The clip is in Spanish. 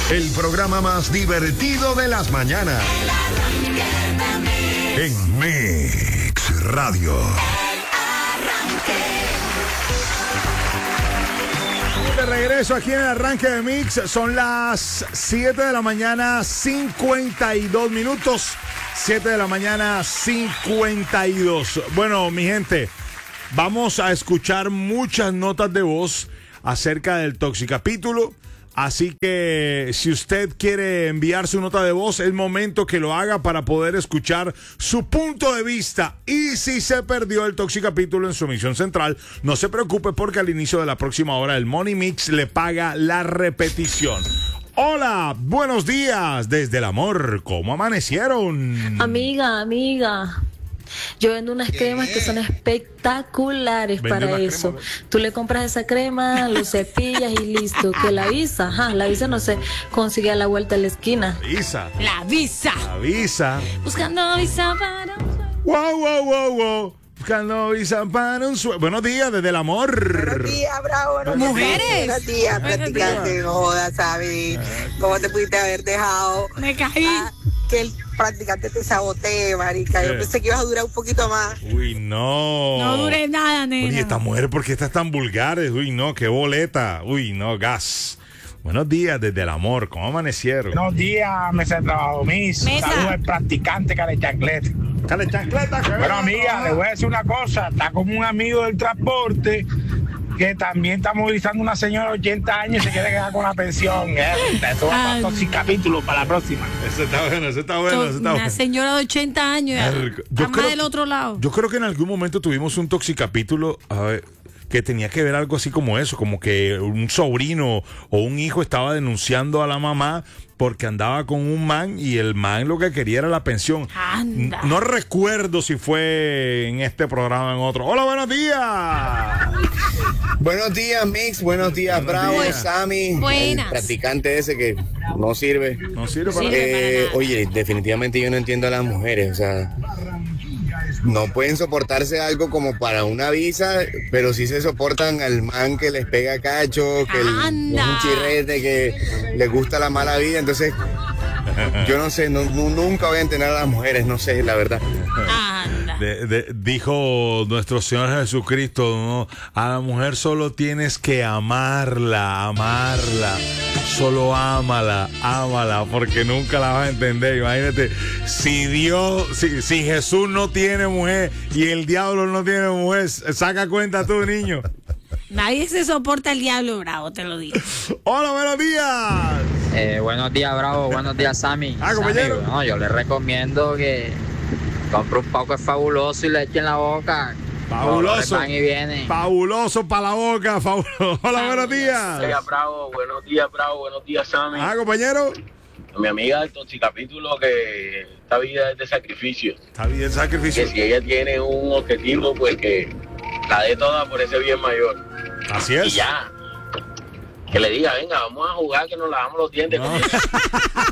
El programa más divertido de las mañanas. En Mix Radio. De regreso aquí en el arranque de Mix. Son las 7 de la mañana, 52 minutos. 7 de la mañana, 52. Bueno, mi gente, vamos a escuchar muchas notas de voz acerca del Toxicapítulo. Así que si usted quiere enviar su nota de voz, es momento que lo haga para poder escuchar su punto de vista. Y si se perdió el Toxicapítulo en su emisión central, no se preocupe porque al inicio de la próxima hora el Money Mix le paga la repetición. Hola, buenos días desde el amor. ¿Cómo amanecieron? Amiga. Yo vendo unas cremas que son espectaculares para eso. Tú le compras esa crema, lo cepillas y listo. Que la visa, la visa no se consigue a la vuelta de la esquina. La visa. Buscando visa para... Wow. Buscando visa para un sueño. Buenos días desde el amor. Buenos días, bravo. Mujeres. Buenos días, practicante. No jodas, ¿sabes? ¿Cómo te pudiste haber dejado? Me caí. Que el practicante te sabotee, marica. Yo pensé que ibas a durar un poquito más. Uy, no. No duré nada, nena. Oye, esta mujer, ¿por qué estás tan vulgares? Uy, no, qué boleta. Uy, no, gas. Buenos días desde el amor. ¿Cómo amanecieron? Buenos días, mesa de trabajo, Miss. Saludos al practicante Calechancleta. Bueno, amiga, le voy a decir una cosa. Está como un amigo del transporte que también está movilizando una señora de 80 años y se quiere quedar con la pensión. Eso va a pasar capítulo para la próxima. Eso está bueno. Una señora de 80 años. Más del otro lado. Yo creo que en algún momento tuvimos un Toxicapítulo, a ver, que tenía que ver algo así como eso, como que un sobrino o un hijo estaba denunciando a la mamá porque andaba con un man y el man lo que quería era la pensión. Anda. No recuerdo si fue en este programa o en otro. Hola, buenos días. Buenos días, Mix. Buenos días, Bravo, Sammy. Buenas. El practicante ese que no sirve. No sirve para nada. Oye, definitivamente yo no entiendo a las mujeres. O sea, no pueden soportarse algo como para una visa, pero sí se soportan al man que les pega cacho, que es un chirrete, que les gusta la mala vida. Entonces, yo no sé, nunca voy a entender a las mujeres, no sé, la verdad. Dijo nuestro Señor Jesucristo, ¿no? A la mujer solo tienes que amarla. Solo ámala, porque nunca la vas a entender. Imagínate, si Jesús no tiene mujer y el diablo no tiene mujer, saca cuenta tú, niño. Nadie se soporta el diablo, Bravo, te lo digo. Hola, buenos días. Buenos días, Bravo. Buenos días, Sammy. Compañero. No, yo le recomiendo que compre un poco de Fabuloso y le eche en la boca. Fabuloso. Van y vienen. Fabuloso para la boca. Hola, buenos días. Buenos días, Bravo. Buenos días, Sammy. Compañero. Mi amiga del Toxicapítulo, que esta vida es de sacrificio. Que si ella tiene un objetivo, pues que la dé toda por ese bien mayor. Así es. Y ya. Que le diga, venga, vamos a jugar, que nos lavamos los dientes. No.